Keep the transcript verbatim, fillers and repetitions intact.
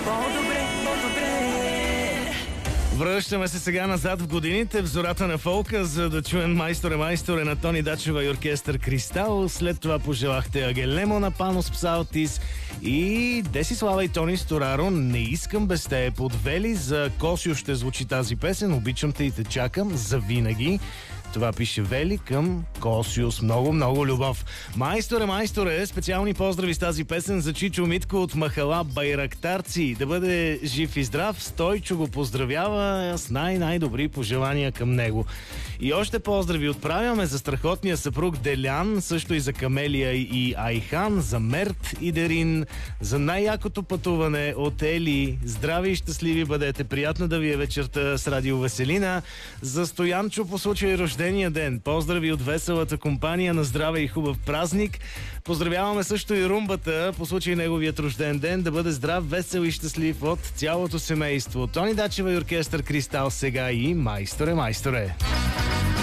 По-добре, по-добре. Връщаме се сега назад в годините, в зората на фолка, за да чуем Майсторе, майсторе на Тони Дачева и оркестър Кристал. След това пожелахте Агелемо на Панос Псалтис и Десислава и Тони Стораро. Не искам без те. Подвели за Косио ще звучи тази песен. Обичам те и те чакам за винаги. Това пише Вели към Косиус. Много, много любов. Майсторе, майсторе, специални поздрави с тази песен за Чичо Митко от махала Байрактарци. Да бъде жив и здрав. Стойчо го поздравява с най-най-добри пожелания към него. И още поздрави отправяме за страхотния съпруг Делян, също и за Камелия и Айхан, за Мерт и Дерин, за най-якото пътуване от Ели. Здрави и щастливи бъдете. Приятна да ви е вечерта с Радио Веселина. За Стоянчо по случай рождения ден. Поздрави от веселата компания, на здраве и хубав празник. Поздравяваме също и Румбата по случай неговият рожден ден. Да бъде здрав, весел и щастлив от цялото семейство. Тони Дачева и оркестър Кристал сега и Майсторе, майсторе.